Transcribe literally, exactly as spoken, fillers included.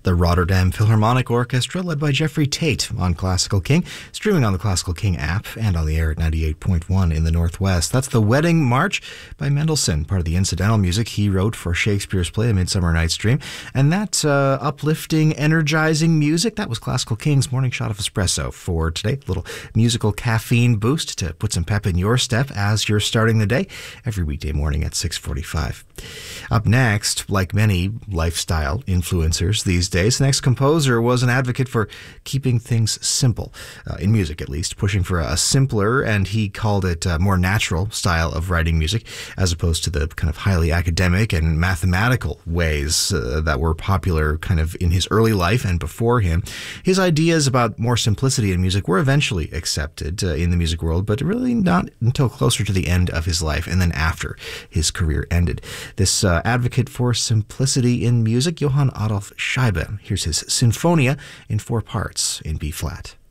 The Rotterdam Philharmonic Orchestra, led by Jeffrey Tate, on Classical King, streaming on the Classical King app and on the air at ninety-eight point one in the Northwest. That's the Wedding March by Mendelssohn, part of the incidental music he wrote for Shakespeare's play A Midsummer Night's Dream. And that uh, uplifting, energizing music, that was Classical King's Morning Shot of Espresso for today. A little musical caffeine boost to put some pep in your step as you're starting the day every weekday morning at six forty-five. Up next, like many lifestyle influencers these days, the next composer was an advocate for keeping things simple, uh, in music at least, pushing for a simpler, and he called it a more natural style of writing music, as opposed to the kind of highly academic and mathematical ways uh, that were popular kind of in his early life and before him. His ideas about more simplicity in music were eventually accepted uh, in the music world, but really not until closer to the end of his life and then after his career ended. This uh, advocate for simplicity in music, Johann Adolf Scheibe. Here's his Sinfonia in four parts in B-flat.